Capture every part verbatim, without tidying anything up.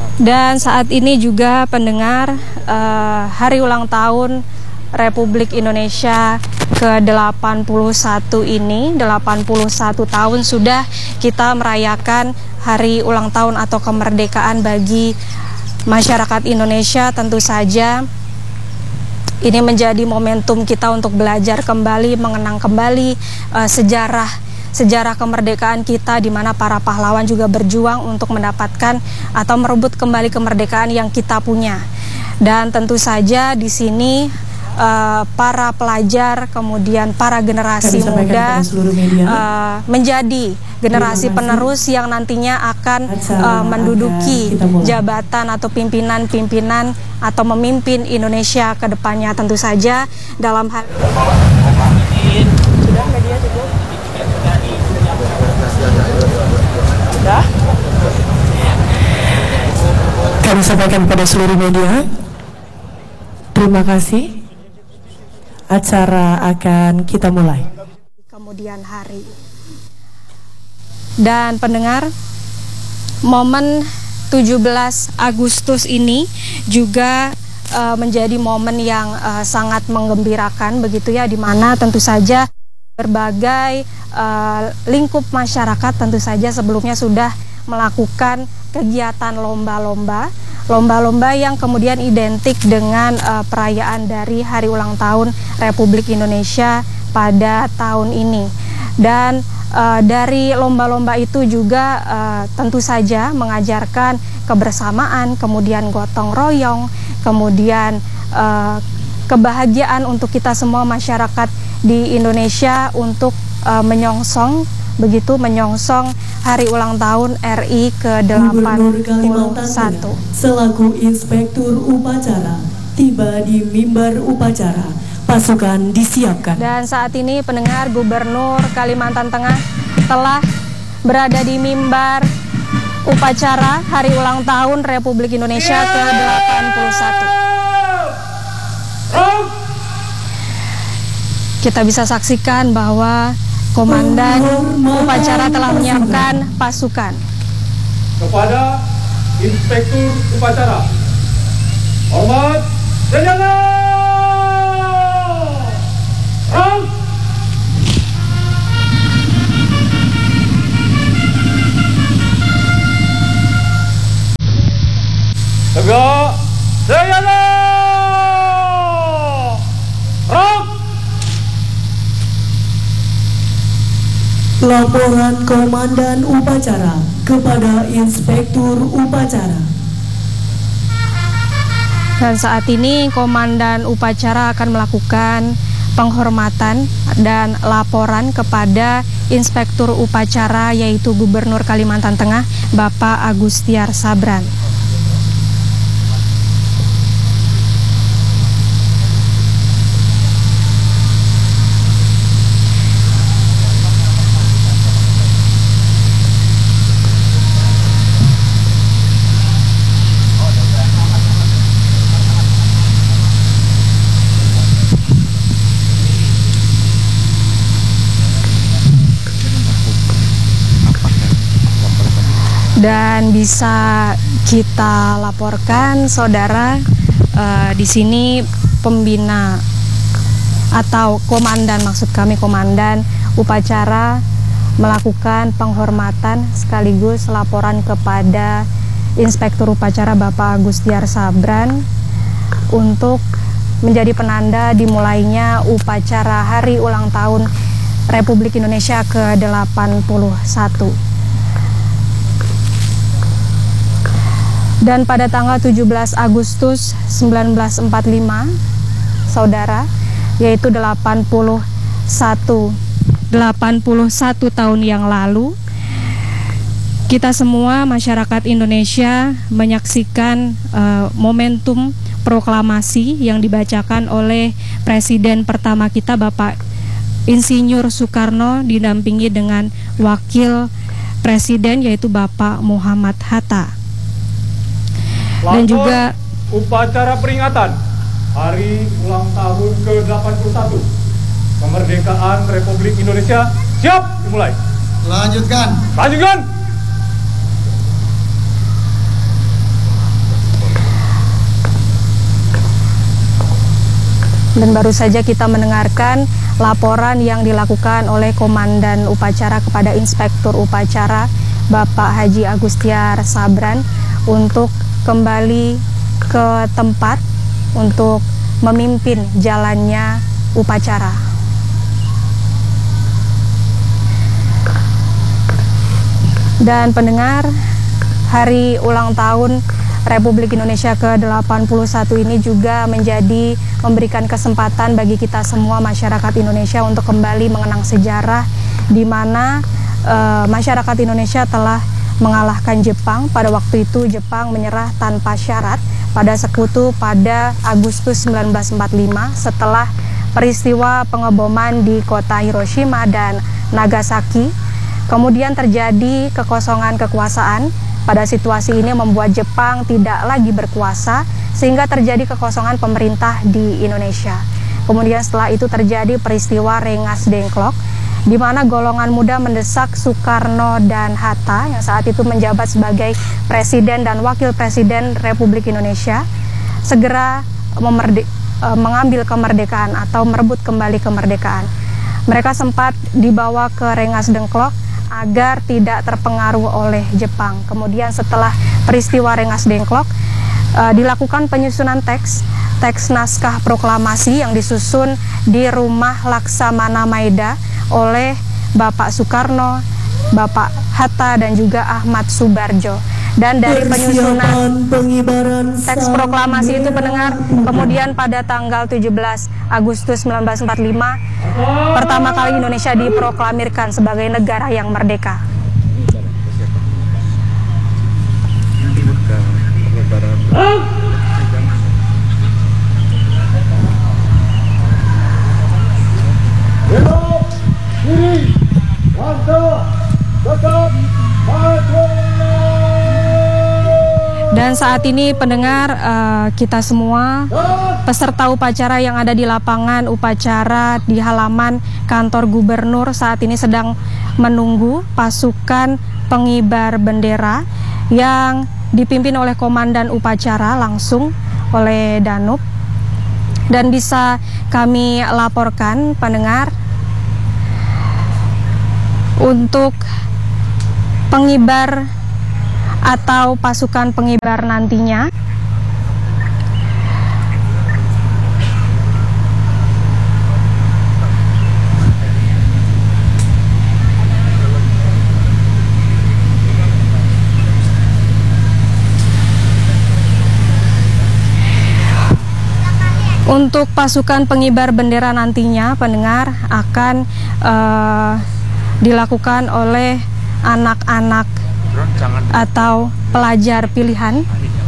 Dan saat ini juga pendengar uh, hari ulang tahun Republik Indonesia ke delapan puluh satu ini, delapan puluh satu tahun sudah kita merayakan hari ulang tahun atau kemerdekaan bagi masyarakat Indonesia. Tentu saja ini menjadi momentum kita untuk belajar kembali, mengenang kembali uh, sejarah sejarah kemerdekaan kita, di mana para pahlawan juga berjuang untuk mendapatkan atau merebut kembali kemerdekaan yang kita punya. Dan tentu saja di sini uh, para pelajar, kemudian para generasi muda uh, menjadi generasi penerus yang nantinya akan uh, menduduki jabatan atau pimpinan-pimpinan atau memimpin Indonesia ke depannya. Tentu saja dalam hal sudah media cukup. Sudah. Kami sampaikan pada seluruh media, terima kasih. Acara akan kita mulai Kemudian hari. Dan pendengar, momen tujuh belas Agustus ini juga uh, menjadi momen yang uh, sangat menggembirakan begitu ya, di mana tentu saja berbagai uh, lingkup masyarakat tentu saja sebelumnya sudah melakukan kegiatan lomba-lomba lomba-lomba yang kemudian identik dengan uh, perayaan dari hari ulang tahun Republik Indonesia pada tahun ini. Dan uh, dari lomba-lomba itu juga uh, tentu saja mengajarkan kebersamaan, kemudian gotong royong, kemudian uh, kebahagiaan untuk kita semua masyarakat di Indonesia untuk uh, menyongsong begitu menyongsong hari ulang tahun R I ke delapan puluh satu. Selaku Inspektur Upacara tiba di mimbar upacara, pasukan disiapkan. Dan saat ini pendengar, Gubernur Kalimantan Tengah telah berada di mimbar upacara hari ulang tahun Republik Indonesia ke delapan puluh satu. Kita bisa saksikan bahwa Komandan upacara telah menyiapkan pasukan. Kepada Inspektur Upacara, hormat senjata! Rang! Tegak senjata! Rang! Laporan Komandan Upacara kepada Inspektur Upacara. Dan saat ini Komandan Upacara akan melakukan penghormatan dan laporan kepada Inspektur Upacara, yaitu Gubernur Kalimantan Tengah, Bapak Agustiar Sabran. Dan bisa kita laporkan, saudara, uh, di sini pembina atau komandan, maksud kami komandan upacara melakukan penghormatan sekaligus laporan kepada Inspektur Upacara Bapak Agustiar Sabran untuk menjadi penanda dimulainya upacara hari ulang tahun Republik Indonesia ke delapan puluh satu. Dan pada tanggal tujuh belas Agustus seribu sembilan ratus empat puluh lima, saudara, yaitu delapan puluh satu tahun yang lalu, kita semua masyarakat Indonesia menyaksikan uh, momentum proklamasi yang dibacakan oleh Presiden pertama kita, Bapak Insinyur Soekarno, didampingi dengan Wakil Presiden yaitu Bapak Muhammad Hatta. Dan juga upacara peringatan hari ulang tahun ke delapan puluh satu kemerdekaan Republik Indonesia siap dimulai. Lanjutkan. Lanjutkan. Dan baru saja kita mendengarkan laporan yang dilakukan oleh Komandan Upacara kepada Inspektur Upacara Bapak Haji Agustiar Sabran untuk kembali ke tempat untuk memimpin jalannya upacara. Dan pendengar, hari ulang tahun Republik Indonesia ke delapan puluh satu ini juga menjadi memberikan kesempatan bagi kita semua masyarakat Indonesia untuk kembali mengenang sejarah di mana e, masyarakat Indonesia telah mengalahkan Jepang. Pada waktu itu Jepang menyerah tanpa syarat pada sekutu pada Agustus seribu sembilan ratus empat puluh lima setelah peristiwa pengeboman di kota Hiroshima dan Nagasaki. Kemudian terjadi kekosongan kekuasaan. Pada situasi ini membuat Jepang tidak lagi berkuasa sehingga terjadi kekosongan pemerintah di Indonesia. Kemudian setelah itu terjadi peristiwa Rengas Dengklok di mana golongan muda mendesak Soekarno dan Hatta yang saat itu menjabat sebagai Presiden dan Wakil Presiden Republik Indonesia segera memerde- mengambil kemerdekaan atau merebut kembali kemerdekaan. Mereka sempat dibawa ke Rengas Dengklok agar tidak terpengaruh oleh Jepang. Kemudian setelah peristiwa Rengas Dengklok uh, dilakukan penyusunan teks teks naskah proklamasi yang disusun di rumah Laksamana Maeda oleh Bapak Soekarno, Bapak Hatta dan juga Ahmad Subarjo. Dan dari penyusunan teks proklamasi itu pendengar, kemudian pada tanggal tujuh belas Agustus seribu sembilan ratus empat puluh lima pertama kali Indonesia diproklamirkan sebagai negara yang merdeka. Dan saat ini pendengar, uh, kita semua peserta upacara yang ada di lapangan upacara di halaman kantor gubernur saat ini sedang menunggu pasukan pengibar bendera yang dipimpin oleh komandan upacara langsung oleh Danub. Dan bisa kami laporkan pendengar, untuk pengibar atau pasukan pengibar nantinya untuk pasukan pengibar bendera nantinya pendengar akan uh, dilakukan oleh anak-anak atau pelajar pilihan.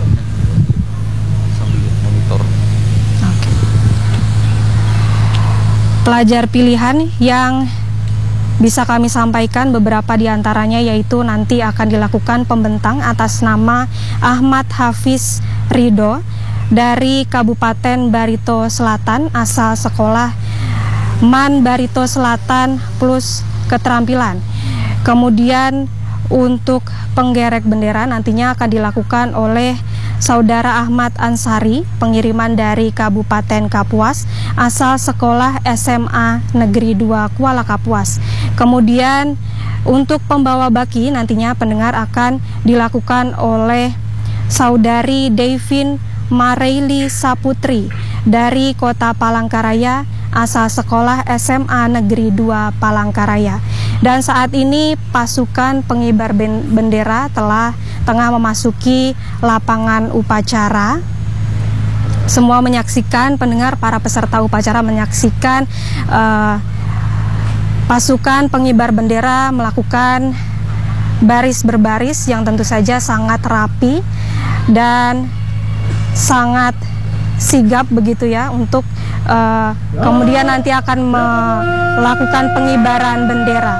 Pelajar pilihan yang bisa kami sampaikan beberapa diantaranya yaitu nanti akan dilakukan pembentang atas nama Ahmad Hafiz Ridho dari Kabupaten Barito Selatan asal sekolah Man Barito Selatan plus keterampilan. Kemudian untuk penggerek bendera nantinya akan dilakukan oleh Saudara Ahmad Ansari, pengiriman dari Kabupaten Kapuas, asal sekolah S M A Negeri dua Kuala Kapuas. Kemudian untuk pembawa baki nantinya pendengar akan dilakukan oleh Saudari Devin Mareili Saputri dari Kota Palangkaraya, asal sekolah S M A Negeri dua Palangkaraya. Dan saat ini pasukan pengibar bendera telah tengah memasuki lapangan upacara. Semua menyaksikan, pendengar, para peserta upacara menyaksikan uh, pasukan pengibar bendera melakukan baris berbaris yang tentu saja sangat rapi dan sangat sigap begitu ya untuk uh, kemudian nanti akan melakukan pengibaran bendera.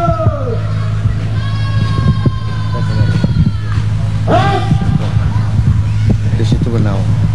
Di situ benar.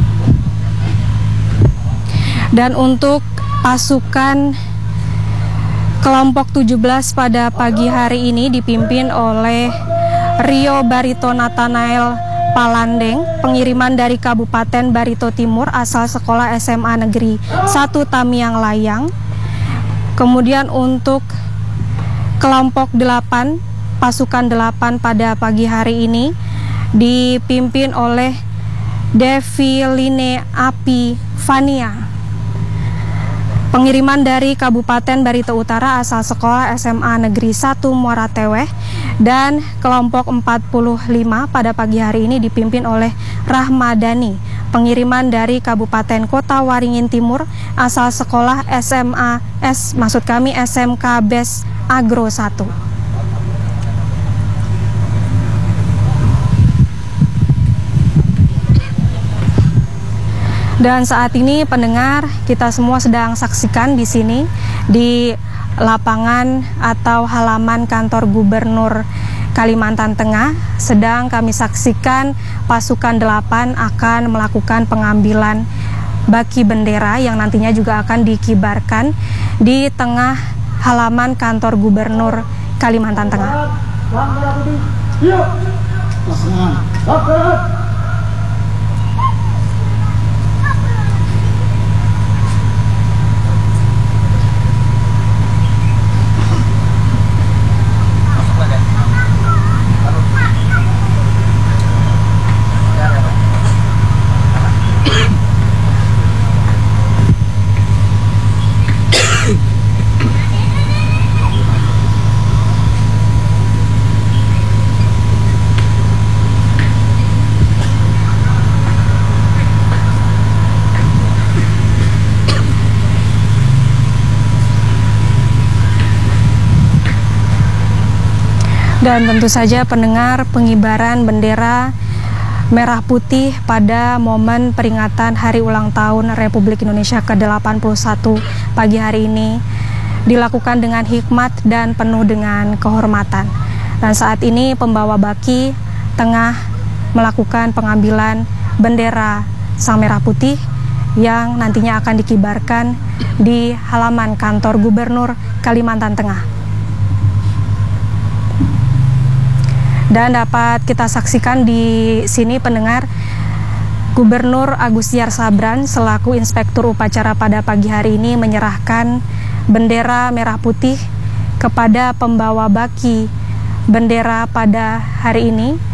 Dan untuk pasukan kelompok tujuh belas pada pagi hari ini dipimpin oleh Rio Barito Nathanael Palandeng, pengiriman dari Kabupaten Barito Timur asal sekolah S M A Negeri satu Tamiang Layang. Kemudian untuk kelompok delapan, pasukan delapan pada pagi hari ini dipimpin oleh Deviline Api Fania. Pengiriman dari Kabupaten Barito Utara asal sekolah S M A Negeri satu Muara Teweh, dan kelompok empat puluh lima pada pagi hari ini dipimpin oleh Rahmadani. Pengiriman dari Kabupaten Kota Waringin Timur asal sekolah S M A S maksud kami S M K Bes Agro satu. Dan saat ini pendengar, kita semua sedang saksikan di sini di lapangan atau halaman kantor Gubernur Kalimantan Tengah, sedang kami saksikan pasukan delapan akan melakukan pengambilan baki bendera yang nantinya juga akan dikibarkan di tengah halaman kantor Gubernur Kalimantan Tengah. Dan tentu saja pendengar, pengibaran bendera merah putih pada momen peringatan Hari Ulang Tahun Republik Indonesia ke delapan puluh satu pagi hari ini dilakukan dengan hikmat dan penuh dengan kehormatan. Dan saat ini pembawa baki tengah melakukan pengambilan bendera Sang Merah Putih yang nantinya akan dikibarkan di halaman kantor Gubernur Kalimantan Tengah. Dan dapat kita saksikan di sini pendengar, Gubernur Agustiar Sabran selaku Inspektur Upacara pada pagi hari ini menyerahkan bendera merah putih kepada pembawa baki bendera pada hari ini